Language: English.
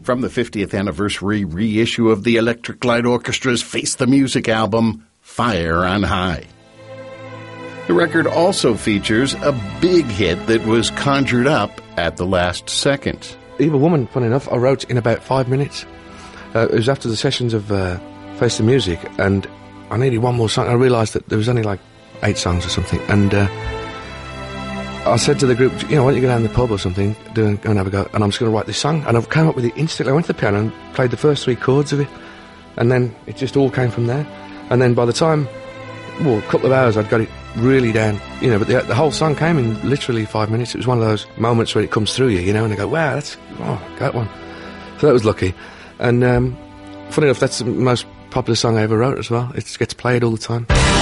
from the 50th anniversary reissue of the Electric Light Orchestra's Face the Music album, Fire on High. The record also features a big hit that was conjured up at the last second. Evil Woman, funny enough, I wrote in about 5 minutes. It was after the sessions of Face the Music, and I needed one more song. I realised that there was only like 8 songs or something, and I said to the group, you know, why don't you go down to the pub or something, go and have a go, and I'm just going to write this song. And I came up with it instantly. I went to the piano and played the first 3 chords of it, and then it just all came from there. And then by the time, a couple of hours, I'd got it really down, you know, but the whole song came in literally 5 minutes. It was one of those moments where it comes through you, you know, and I go, wow, got one. So that was lucky. And funny enough, that's the most popular song I ever wrote as well. It gets played all the time.